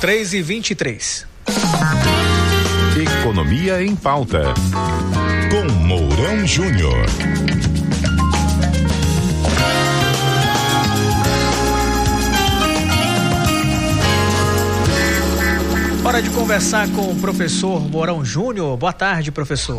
3h23. Economia em Pauta, com Mourão Júnior. Hora de conversar com o professor Mourão Júnior. Boa tarde, professor.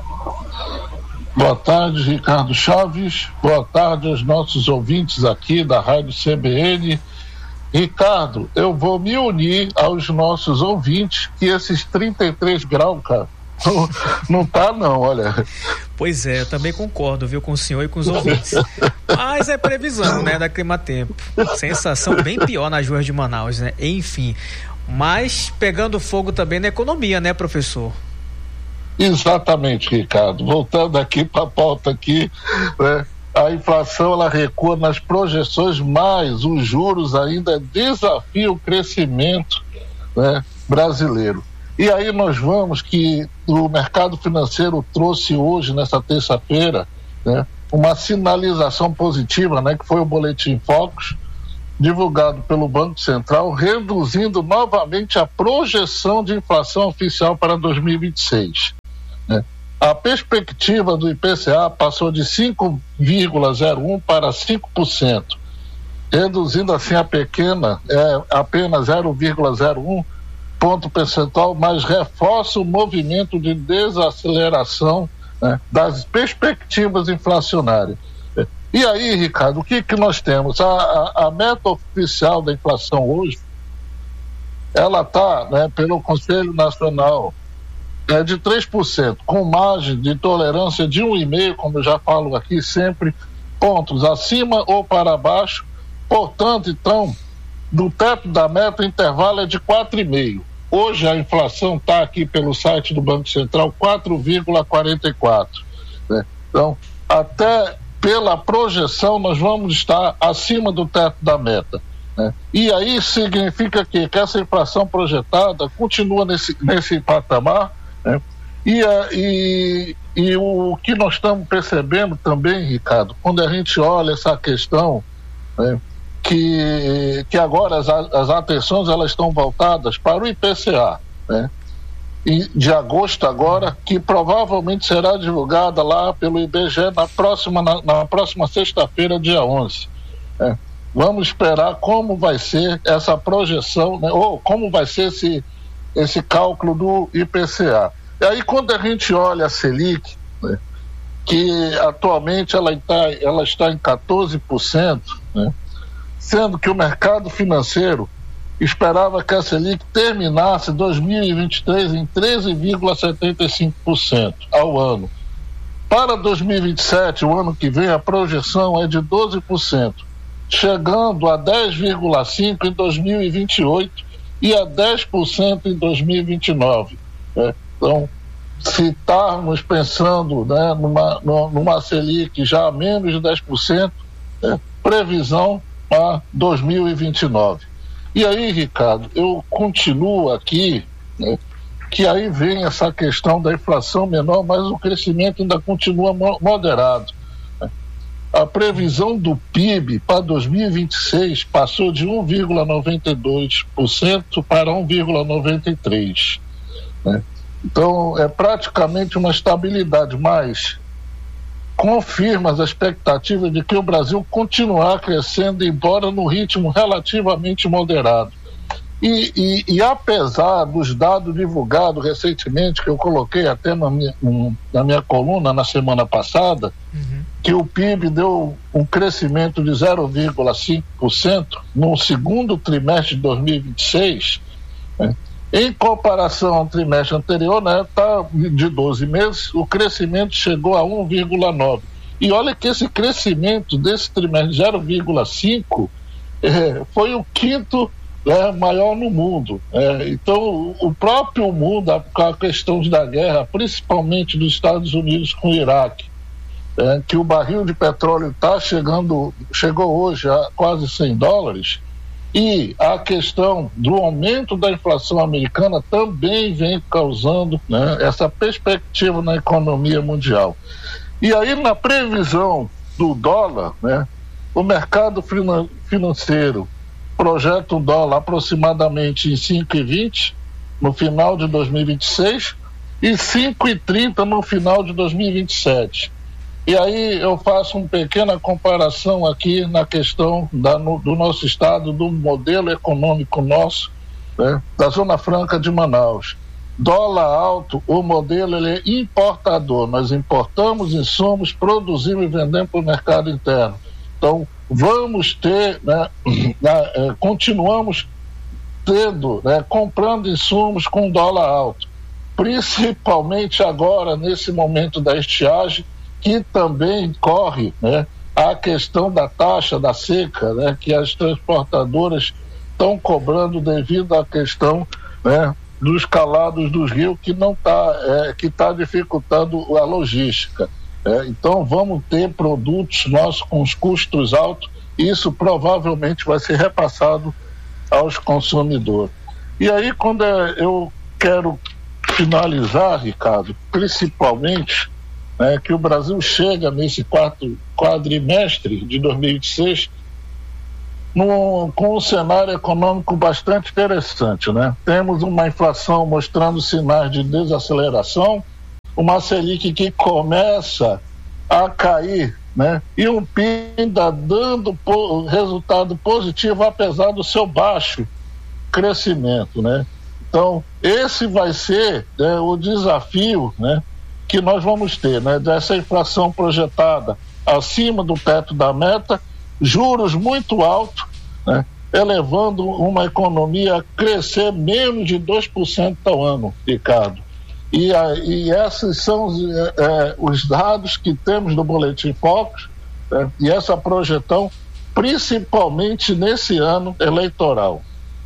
Boa tarde, Ricardo Chaves. Boa tarde aos nossos ouvintes aqui da Rádio CBN. Ricardo, eu vou me unir aos nossos ouvintes que esses 33 graus, cara, não tá não, olha. Pois é, eu também concordo, viu, com o senhor e com os ouvintes. Mas é previsão, né, da Climatempo. Sensação bem pior nas ruas de Manaus, né? Enfim, mas pegando fogo também na economia, né, professor? Exatamente, Ricardo. Voltando aqui para a pauta aqui, né? A inflação ela recua nas projeções, mas os juros ainda desafiam o crescimento, né, brasileiro. E aí nós vamos que o mercado financeiro trouxe hoje, nessa terça-feira, né, uma sinalização positiva, né, que foi o Boletim Focus, divulgado pelo Banco Central, reduzindo novamente a projeção de inflação oficial para 2026. Né? A perspectiva do IPCA passou de 5,01% para 5%, reduzindo assim a pequena, apenas 0,01 ponto percentual, mas reforça o movimento de desaceleração, né, das perspectivas inflacionárias. E aí, Ricardo, o que nós temos? A meta oficial da inflação hoje, ela está, né, pelo Conselho Nacional, de 3%, com margem de tolerância de 1,5%, como eu já falo aqui sempre, pontos acima ou para baixo. Portanto, então, do teto da meta, o intervalo é de 4,5%. Hoje a inflação está aqui pelo site do Banco Central, 4,44%. Né? Então, até pela projeção, nós vamos estar acima do teto da meta. Né? E aí significa que essa inflação projetada continua nesse patamar. Né? E o que nós estamos percebendo também, Ricardo, quando a gente olha essa questão, né, que agora as atenções elas estão voltadas para o IPCA, né, de agosto agora, que provavelmente será divulgada lá pelo IBGE na próxima sexta-feira, dia 11. Né? Vamos esperar como vai ser essa projeção, né, ou como vai ser esse cálculo do IPCA. E aí quando a gente olha a Selic, né, que atualmente ela está em 14%, né, sendo que o mercado financeiro esperava que a Selic terminasse 2023 em 13,75% ao ano. Para 2027, o ano que vem, a projeção é de 12%, chegando a 10,5% em 2028 e a 10% em 2029. Né? Então, se estarmos pensando, né, numa Selic já a menos de 10%, previsão para 2029. E aí, Ricardo, eu continuo aqui, né, que aí vem essa questão da inflação menor, mas o crescimento ainda continua moderado. A previsão do PIB para 2026 passou de 1,92% para 1,93%. Né? Então, é praticamente uma estabilidade, mas confirma as expectativas de que o Brasil continuará crescendo, embora no ritmo relativamente moderado. E apesar dos dados divulgados recentemente, que eu coloquei até na minha coluna na semana passada, que o PIB deu um crescimento de 0,5% no segundo trimestre de 2026, né? Em comparação ao trimestre anterior, né, tá, de 12 meses, o crescimento chegou a 1,9%. E olha que esse crescimento desse trimestre, 0,5%, foi o quinto maior no mundo. Então, o próprio mundo, com a questão da guerra, principalmente dos Estados Unidos com o Iraque, que o barril de petróleo chegou hoje a quase $100, e a questão do aumento da inflação americana também vem causando, né, essa perspectiva na economia mundial. E aí, na previsão do dólar, né, o mercado financeiro projeta o dólar aproximadamente em 5,20 no final de 2026 e 5,30 no final de 2027. E aí eu faço uma pequena comparação aqui na questão do nosso estado, do modelo econômico nosso, né, da Zona Franca de Manaus. Dólar alto, o modelo ele é importador, nós importamos insumos, produzimos e vendemos para o mercado interno. Então, vamos ter, né, continuamos tendo, né, comprando insumos com dólar alto, principalmente agora, nesse momento da estiagem, que também corre, né, a questão da taxa da seca, né, que as transportadoras estão cobrando devido à questão, né, dos calados dos rios, que não que está dificultando a logística. Então vamos ter produtos nossos com os custos altos, e isso provavelmente vai ser repassado aos consumidores. E aí, quando eu quero finalizar, Ricardo, principalmente, né, que o Brasil chega nesse quarto quadrimestre de 2026 com um cenário econômico bastante interessante, né? Temos uma inflação mostrando sinais de desaceleração, uma Selic que começa a cair, né? E um PIB dando resultado positivo apesar do seu baixo crescimento, né? Então, esse vai ser, né, o desafio, né, que nós vamos ter, né? Dessa inflação projetada acima do teto da meta, juros muito altos, né, elevando uma economia a crescer menos de 2% ao ano, Ricardo. E esses são os dados que temos do Boletim Focus, né, e essa projeção, principalmente nesse ano eleitoral.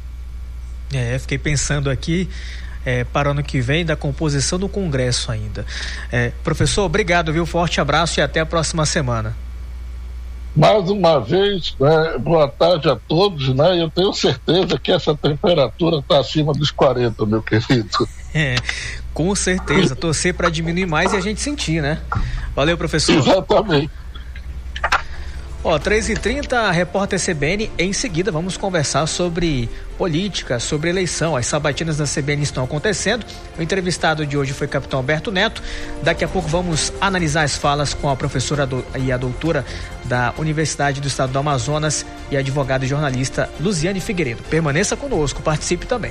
Fiquei pensando aqui, para o ano que vem, da composição do Congresso ainda. Professor, obrigado, viu? Forte abraço e até a próxima semana. Mais uma vez, né, boa tarde a todos, né? Eu tenho certeza que essa temperatura está acima dos 40, meu querido. Com certeza, torcer para diminuir mais e a gente sentir, né? Valeu, professor. Exatamente. 3h30, repórter CBN. Em seguida vamos conversar sobre política, sobre eleição. As sabatinas da CBN estão acontecendo. O entrevistado de hoje foi o capitão Alberto Neto. Daqui a pouco vamos analisar as falas com a professora e a doutora da Universidade do Estado do Amazonas e a advogada e jornalista Luziane Figueiredo. Permaneça conosco, participe também.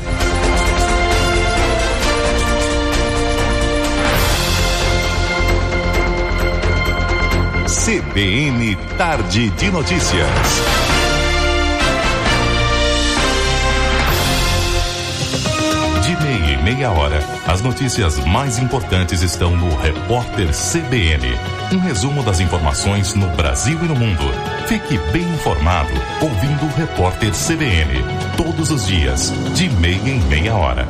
CBN Tarde de Notícias. De meia e meia hora, as notícias mais importantes estão no Repórter CBN. Um resumo das informações no Brasil e no mundo. Fique bem informado ouvindo o Repórter CBN. Todos os dias, de meia em meia hora.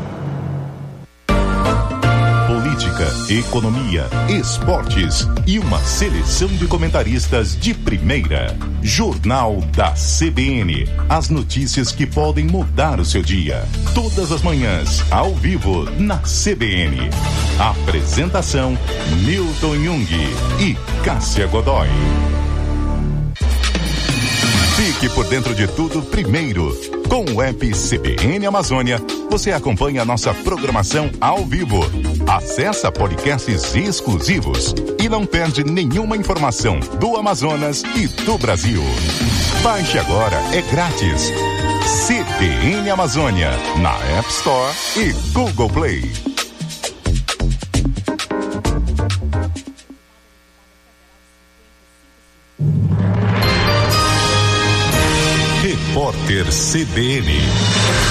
Política, economia, esportes e uma seleção de comentaristas de primeira. Jornal da CBN. As notícias que podem mudar o seu dia. Todas as manhãs, ao vivo, na CBN. Apresentação: Milton Jung e Cássia Godoy. Fique por dentro de tudo primeiro. Com o app CBN Amazônia, você acompanha a nossa programação ao vivo. Acessa podcasts exclusivos e não perde nenhuma informação do Amazonas e do Brasil. Baixe agora, é grátis. CBN Amazônia, na App Store e Google Play. Repórter CBN.